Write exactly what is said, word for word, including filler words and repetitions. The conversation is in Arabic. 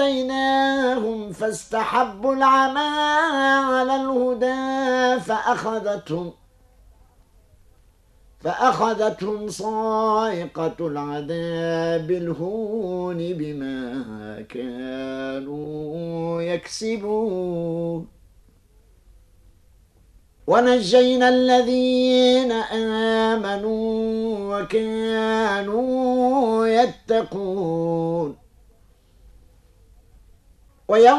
هديناهم فاستحبوا العمى على الهدى فأخذتهم فأخذتهم صاعقة العذاب الهون بما كانوا يكسبون ونجينا الذين آمنوا وكانوا يتقون ويوم